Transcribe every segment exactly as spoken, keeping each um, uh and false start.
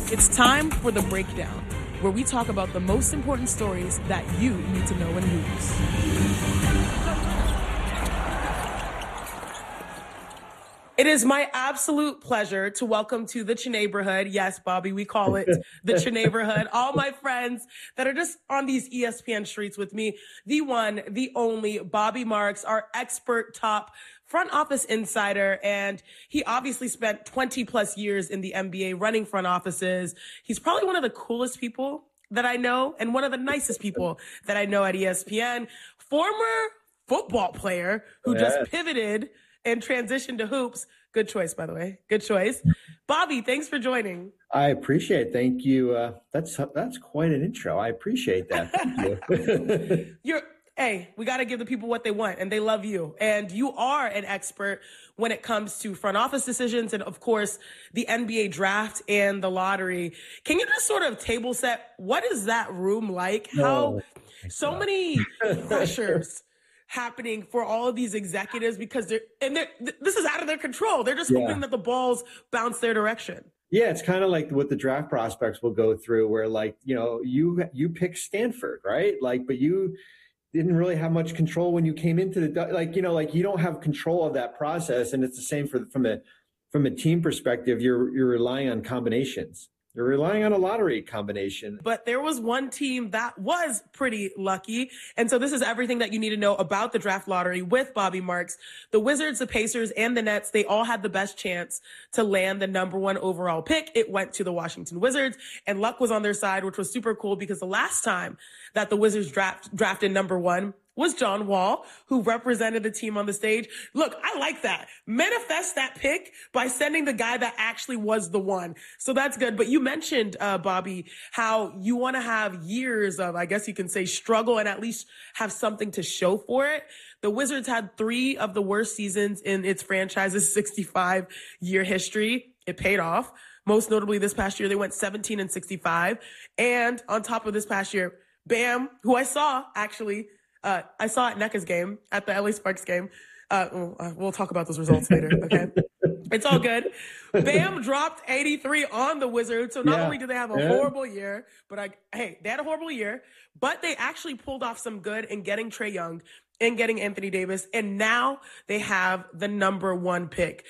It's time for The Breakdown, where we talk about the most important stories that you need to know in hoops. It is my absolute pleasure to welcome to the Chneighborhood. Yes, Bobby, we call it the Chneighborhood. All my friends that are just on these E S P N streets with me. The one, the only Bobby Marks, our expert top front office insider. And he obviously spent twenty plus years in the N B A running front offices. He's probably one of the coolest people that I know and one of the nicest people that I know at E S P N. Former football player who yes. just pivoted and transition to hoops. Good choice, by the way. Good choice. Bobby, thanks for joining. I appreciate it. Thank you. Uh, that's that's quite an intro. I appreciate that. Thank you. You're, hey, we got to give the people what they want, and they love you. And you are an expert when it comes to front office decisions and, of course, the N B A draft and the lottery. Can you just sort of table set, what is that room like? How Oh, so God. many pressures happening for all of these executives because they're and they're th- this is out of their control. They're just Yeah. hoping that the balls bounce their direction. Yeah, it's kind of like what the draft prospects will go through, where like you know you you pick Stanford, right? Like, but you didn't really have much control when you came into the like you know like you don't have control of that process, and it's the same for from a from a team perspective. You're you're relying on combinations. You're relying on a lottery combination. But there was one team that was pretty lucky. And so this is everything that you need to know about the draft lottery with Bobby Marks. The Wizards, the Pacers, and the Nets, they all had the best chance to land the number one overall pick. It went to the Washington Wizards, and luck was on their side, which was super cool because the last time that the Wizards draft, drafted number one was John Wall, who represented the team on the stage. Look, I like that. Manifest that pick by sending the guy that actually was the one. So that's good. But you mentioned, uh, Bobby, how you want to have years of, I guess you can say, struggle and at least have something to show for it. The Wizards had three of the worst seasons in its franchise's sixty-five year history. It paid off. Most notably this past year, they went seventeen and sixty-five. And on top of this past year, Bam, who I saw actually, Uh, I saw at NECA's game, at the L A Sparks game. Uh, we'll, we'll talk about those results later, okay? It's all good. Bam dropped eighty-three on the Wizards. So not Yeah. only did they have a Yeah. horrible year, but I, hey, they had a horrible year, but they actually pulled off some good in getting Trae Young and getting Anthony Davis. And now they have the number one pick.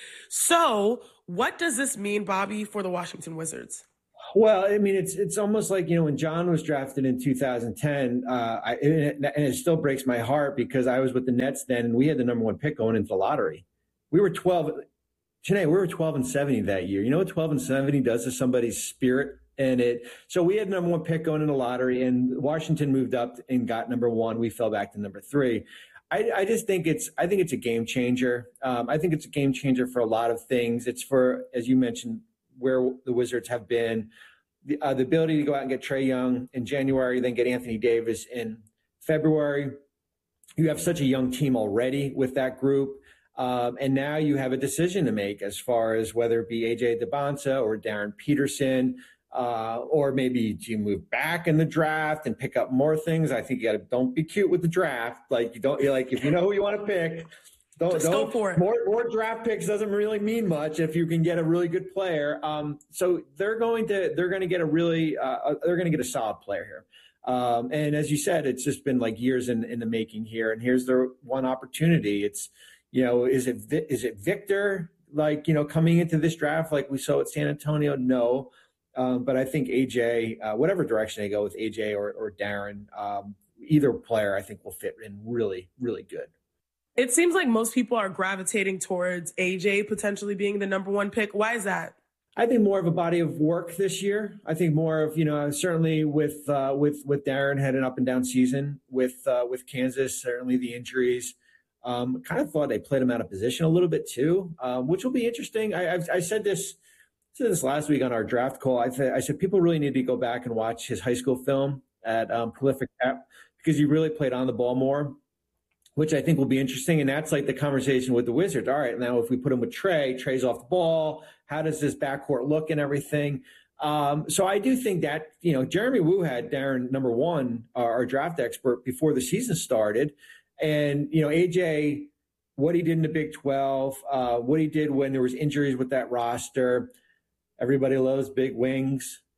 So what does this mean, Bobby, for the Washington Wizards? Well, I mean, it's it's almost like, you know, when John was drafted in two thousand ten, uh, I, and, it, and it still breaks my heart because I was with the Nets then, and we had the number one pick going into the lottery. We were twelve, Chennai, we were twelve and seventy that year. You know what twelve and seventy does to somebody's spirit? And it, so we had number one pick going in the lottery, and Washington moved up and got number one. We fell back to number three. I, I just think it's, I think it's a game changer. Um, I think it's a game changer for a lot of things. It's for, as you mentioned, where the Wizards have been, the, uh, the ability to go out and get Trae Young in January, then get Anthony Davis in February. You have such a young team already with that group. Um, and now you have a decision to make as far as whether it be A J Debonsa or Darren Peterson, uh, or maybe do you move back in the draft and pick up more things. I think you got to, don't be cute with the draft. Like you don't, you're like, if you know who you want to pick, Don't, Just don't, go for it. More, more draft picks doesn't really mean much if you can get a really good player. Um, so they're going to they're going to get a really uh, they're going to get a solid player here. Um, and as you said, it's just been like years in, in the making here. And here's their one opportunity. It's, you know, is it is it Victor like, you know, coming into this draft like we saw at San Antonio? No, um, but I think A J, uh, whatever direction they go with A J or, or Darren, um, either player I think will fit in really really good. It seems like most people are gravitating towards A J potentially being the number one pick. Why is that? I think more of a body of work this year. I think more of, you know, certainly with uh, with with Darren had an up and down season with uh, with Kansas. Certainly the injuries. Um, kind of thought they played him out of position a little bit too, um, which will be interesting. I, I've, I said this said this last week on our draft call. I, th- I said people really need to go back and watch his high school film at um, Prolific Cap because he really played on the ball more, which I think will be interesting. And that's like the conversation with the Wizards. All right, now if we put him with Trae, Trae's off the ball. How does this backcourt look and everything? Um, so I do think that, you know, Jeremy Woo had Darren number one, our, our draft expert, before the season started. And, you know, A J, what he did in the Big twelve, uh, what he did when there was injuries with that roster. Everybody loves big wings.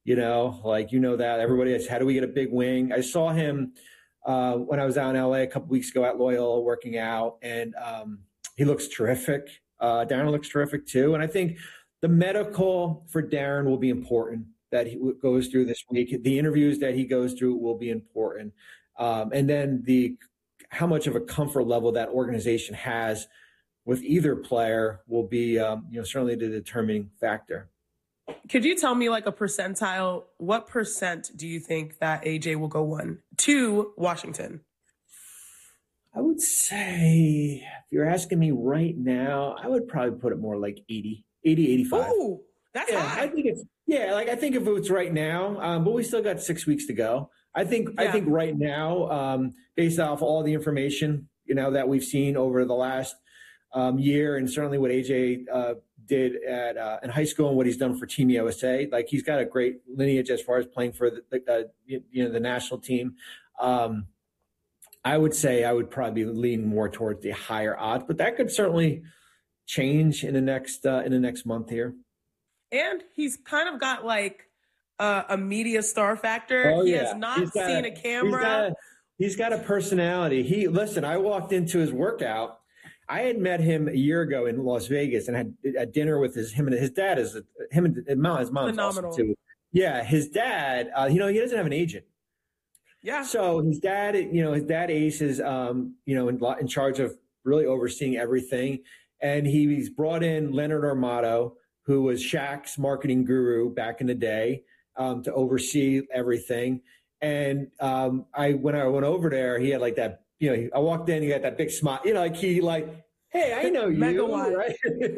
You know, like, you know, that everybody asks, how do we get a big wing? I saw him uh, when I was out in L A a couple weeks ago at Loyola working out, and um, he looks terrific. Uh, Darren looks terrific too. And I think the medical for Darren will be important that he goes through this week. The interviews that he goes through will be important. Um, and then the how much of a comfort level that organization has with either player will be, um, you know, certainly the determining factor. Could you tell me, like, a percentile? What percent do you think that A J will go one to Washington? I would say, if you're asking me right now, I would probably put it more like eighty, eighty, eighty-five. Ooh, that's yeah, high. I think it's, yeah, like, I think if it's right now, um, but we still got six weeks to go. I think, yeah. I think right now, um, based off all the information, you know, that we've seen over the last um, year, and certainly what A J uh, did at uh, in high school and what he's done for Team U S A, like, he's got a great lineage as far as playing for the, the uh, you know, the national team. Um, I would say I would probably lean more towards the higher odds, but that could certainly change in the next uh, in the next month here. And he's kind of got like uh, a media star factor. Oh, he yeah. has not got, seen a camera. He's got a, he's got a personality. He listen. I walked into his workout. I had met him a year ago in Las Vegas and had a dinner with his him and his dad is him and his mom. His mom's awesome too. Yeah, his dad. Uh, you know, he doesn't have an agent. Yeah. So his dad, you know, his dad Ace is, um, you know, in, in charge of really overseeing everything, and he, he's brought in Leonard Armato, who was Shaq's marketing guru back in the day, um, to oversee everything. And um, I, when I went over there, he had like that, you know, I walked in, he had that big smile, you know, like he like, hey, I know you, right?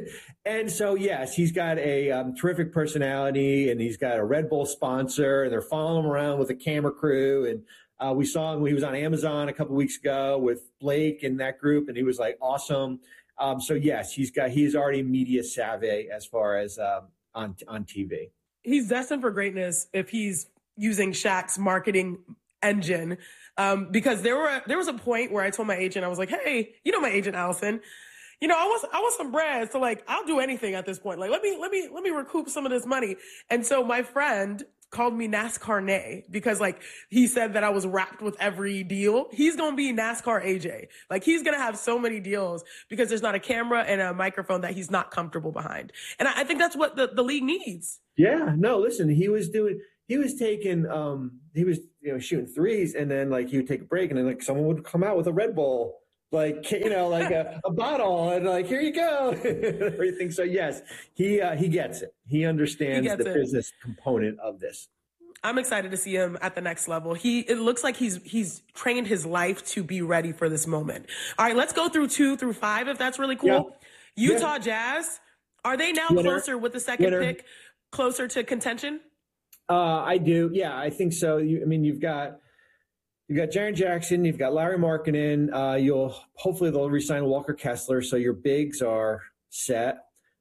And so, yes, he's got a um, terrific personality, and he's got a Red Bull sponsor, and they're following him around with a camera crew. And uh, we saw him when he was on Amazon a couple of weeks ago with Blake and that group, and he was like awesome. Um, so, yes, he's got he's already media savvy as far as um, on on T V. He's destined for greatness if he's using Shaq's marketing engine. Um, because there were there was a point where I told my agent, I was like, hey, you know, my agent, Allison, you know, I want I want some bread. So like, I'll do anything at this point. Like, let me let me let me recoup some of this money. And so my friend called me NASCAR Nay because like he said that I was wrapped with every deal. He's gonna be NASCAR A J. Like, he's gonna have so many deals because there's not a camera and a microphone that he's not comfortable behind. And I, I think that's what the, the league needs. Yeah, no, listen, he was doing he was taking um he was you know shooting threes, and then like he would take a break, and then like someone would come out with a Red Bull, like, you know, like a, a bottle, and like, here you go. Everything. So yes, he uh, he gets it. He understands he the it. business component of this. I'm excited to see him at the next level. He it looks like he's he's trained his life to be ready for this moment. All right, let's go through two through five if that's really cool. Yeah. Utah yeah. Jazz, are they now Winner. closer with the second Winner. pick, closer to contention? Uh, I do. Yeah, I think so. You, I mean, you've got you've got Jaren Jackson, you've got Larry Markkinen. Uh, you'll hopefully they'll re-sign Walker Kessler, so your bigs are set.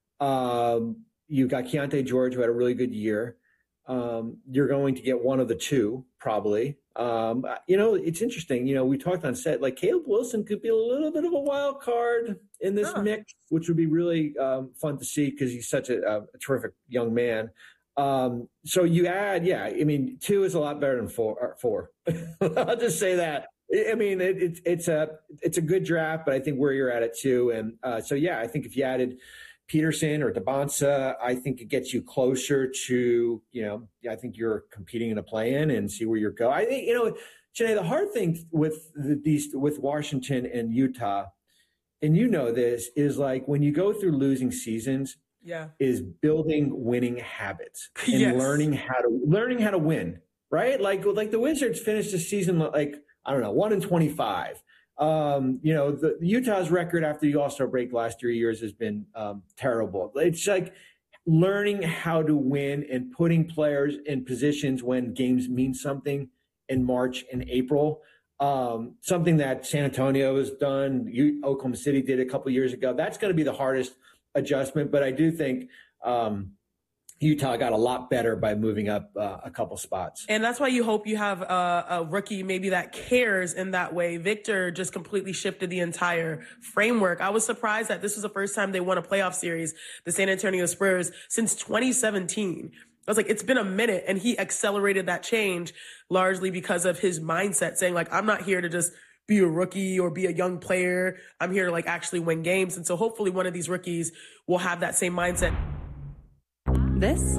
Um, you've got Keontae George, who had a really good year. Um, you're going to get one of the two, probably. Um, you know, it's interesting. You know, we talked on set, like Caleb Wilson could be a little bit of a wild card in this huh. mix, which would be really um, fun to see because he's such a, a terrific young man. Um, so you add, yeah, I mean, two is a lot better than four. four. I'll just say that. I mean, it, it, it's a it's a good draft, but I think where you're at it too. And uh, so, yeah, I think if you added Peterson or Debonsa, I think it gets you closer to, you know, I think you're competing in a play-in and see where you're going. I think, you know, Janae, the hard thing with the, these with Washington and Utah, and you know this, is like when you go through losing seasons, yeah, is building winning habits and yes. learning how to learning how to win, right? Like like the Wizards finished the season like, I don't know, one and twenty-five. Um, you know, the, the Utah's record after the All-Star break last three years has been um, terrible. It's like learning how to win and putting players in positions when games mean something in March and April. Um, something that San Antonio has done, you, Oklahoma City did a couple years ago. That's going to be the hardest adjustment, but I do think um, Utah got a lot better by moving up uh, a couple spots. And that's why you hope you have a, a rookie maybe that cares in that way. Victor just completely shifted the entire framework. I was surprised that this was the first time they won a playoff series, the San Antonio Spurs, since twenty seventeen. I was like, it's been a minute. And he accelerated that change largely because of his mindset, saying like, I'm not here to just be a rookie or be a young player. I'm here to like actually win games. And so hopefully one of these rookies will have that same mindset. This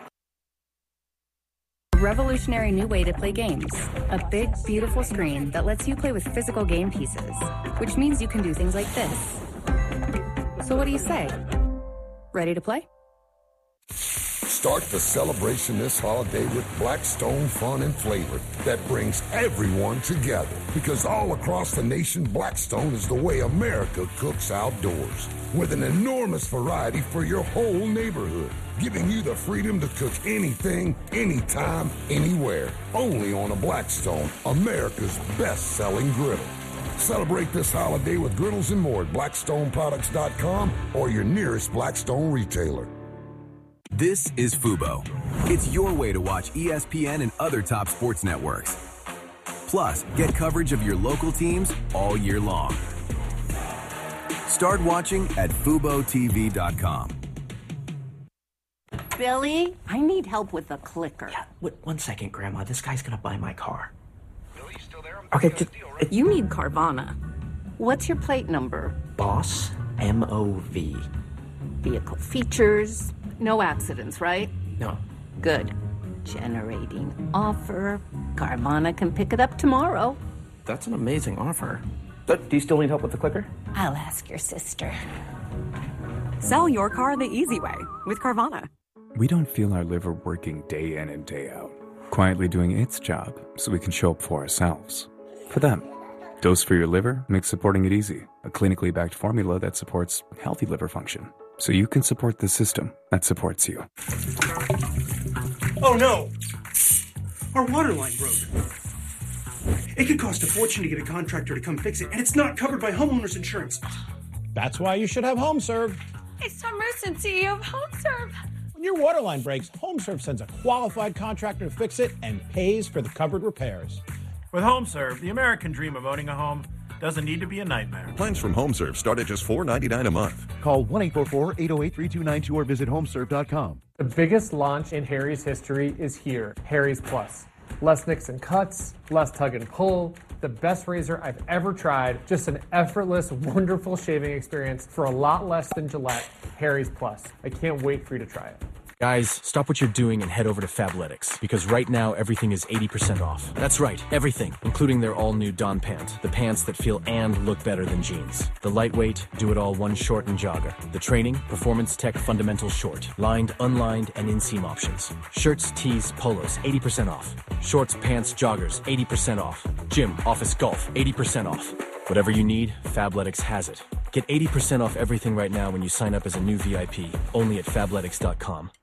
revolutionary new way to play games. A big, beautiful screen that lets you play with physical game pieces, which means you can do things like this. So what do you say? Ready to play? Start the celebration this holiday with Blackstone fun and flavor that brings everyone together. Because all across the nation, Blackstone is the way America cooks outdoors. With an enormous variety for your whole neighborhood. Giving you the freedom to cook anything, anytime, anywhere. Only on a Blackstone, America's best-selling griddle. Celebrate this holiday with griddles and more at blackstone products dot com or your nearest Blackstone retailer. This is Fubo. It's your way to watch E S P N and other top sports networks. Plus, get coverage of your local teams all year long. Start watching at fubo t v dot com. Billy, I need help with the clicker. Yeah, wait, one second, Grandma. This guy's gonna buy my car. Billy, you still there? Okay, just, it, you need Carvana. What's your plate number? Boss M O V. Vehicle features. No accidents, right? No. Good. Generating offer. Carvana can pick it up tomorrow. That's an amazing offer. But do you still need help with the clicker? I'll ask your sister. Sell your car the easy way with Carvana. We don't feel our liver working day in and day out, quietly doing its job so we can show up for ourselves. For them. Dose for Your Liver makes supporting it easy. A clinically backed formula that supports healthy liver function. So you can support the system that supports you. Oh no! Our water line broke. It could cost a fortune to get a contractor to come fix it, and it's not covered by homeowners insurance. That's why you should have HomeServe. It's Tom Merson, C E O of HomeServe. When your water line breaks, HomeServe sends a qualified contractor to fix it and pays for the covered repairs. With HomeServe, the American dream of owning a home doesn't need to be a nightmare. Plans from HomeServe start at just four dollars and ninety-nine cents a month. Call one eight four four, eight oh eight, three two nine two or visit homeserve dot com. The biggest launch in Harry's history is here, Harry's Plus. Less nicks and cuts, less tug and pull, the best razor I've ever tried, just an effortless, wonderful shaving experience for a lot less than Gillette. Harry's Plus. I can't wait for you to try it. Guys, stop what you're doing and head over to Fabletics, because right now everything is eighty percent off. That's right, everything, including their all-new Dawn Pant, the pants that feel and look better than jeans. The lightweight, do-it-all one short and jogger. The training, performance tech fundamental short, lined, unlined, and inseam options. Shirts, tees, polos, eighty percent off. Shorts, pants, joggers, eighty percent off. Gym, office, golf, eighty percent off. Whatever you need, Fabletics has it. Get eighty percent off everything right now when you sign up as a new V I P, only at fabletics dot com.